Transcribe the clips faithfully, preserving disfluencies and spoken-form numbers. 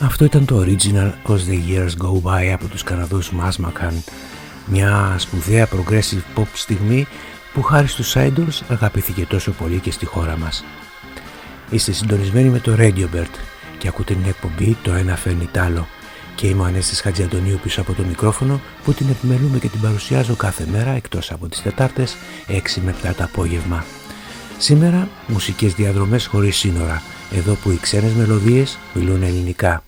Αυτό ήταν το original As the Years Go By από τους Καναδούς Mazmakan, μια σπουδαία progressive pop στιγμή που χάρη στους Idols αγαπήθηκε τόσο πολύ και στη χώρα μας. Είστε συντονισμένοι με το Radio Bird και ακούτε την εκπομπή «Το ένα φέρνει τ' άλλο» και είμαι ο Ανέστης Χατζιαντονίου πίσω από το μικρόφωνο που την επιμελούμε και την παρουσιάζω κάθε μέρα εκτός από τις Τετάρτες έξι με επτά το απόγευμα. Σήμερα μουσικές διαδρομές χωρίς σύνορα, εδώ που οι ξένες μελωδίες μιλούν ελληνικά.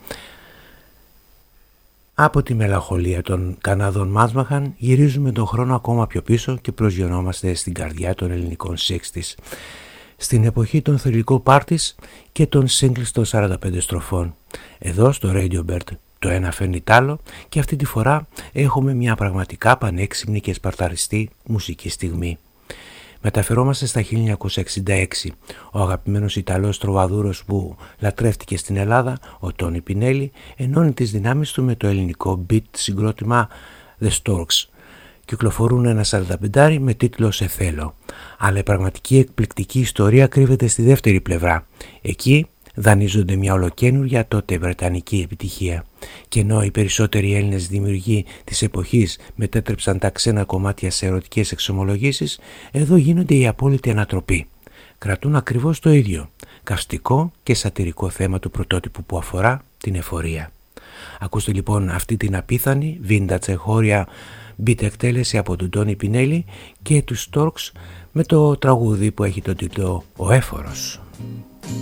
Από τη μελαγχολία των Καναδών Mazmakan γυρίζουμε τον χρόνο ακόμα πιο πίσω και προσγειωνόμαστε στην καρδιά των ελληνικών εξήντα, στην εποχή των θρυλικών πάρτις και των singles των σαράντα πέντε στροφών. Εδώ στο Radio Bird το ένα φέρνει τ' άλλο και αυτή τη φορά έχουμε μια πραγματικά πανέξυπνη και σπαρταριστή μουσική στιγμή. Μεταφερόμαστε στα χίλια εννιακόσια εξήντα έξι. Ο αγαπημένος Ιταλός τροβαδούρος που λατρεύτηκε στην Ελλάδα, ο Τόνι Πινέλη, ενώνει τις δυνάμεις του με το ελληνικό beat συγκρότημα The Storks. Κυκλοφορούν ένα σαρανταπεντάρι με τίτλο «Σε θέλω». Αλλά η πραγματική εκπληκτική ιστορία κρύβεται στη δεύτερη πλευρά. Εκεί δανείζονται μια ολοκαίνουργια τότε βρετανική επιτυχία. Και ενώ οι περισσότεροι Έλληνες δημιουργοί της εποχής μετέτρεψαν τα ξένα κομμάτια σε ερωτικές εξομολογήσεις, εδώ γίνονται η απόλυτη ανατροπή. Κρατούν ακριβώς το ίδιο, καυστικό και σατυρικό θέμα του πρωτότυπου που αφορά την εφορία. Ακούστε λοιπόν αυτή την απίθανη, vintage εγχώρια beat εκτέλεση από τον Τόνι Πινέλη και τους Storks με το τραγούδι που έχει τον τίτλο «Ο Έφορος».